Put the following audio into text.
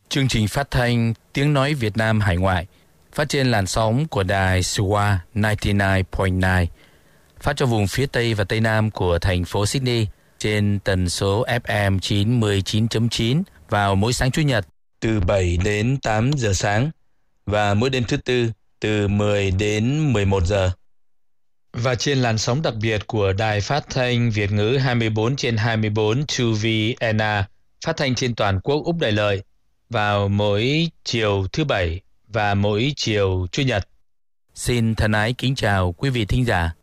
Chương trình phát thanh Tiếng Nói Việt Nam Hải Ngoại phát trên làn sóng của đài Suwa 99.9, phát cho vùng phía Tây và Tây Nam của thành phố Sydney trên tần số FM 99.9 vào mỗi sáng Chủ nhật từ 7 đến 8 giờ sáng và mỗi đêm thứ Tư từ 10 đến 11 giờ. Và trên làn sóng đặc biệt của đài phát thanh Việt ngữ 24/24 2VNA phát thanh trên toàn quốc Úc Đại Lợi vào mỗi chiều thứ Bảy và mỗi chiều Chủ nhật. Xin thân ái kính chào quý vị thính giả.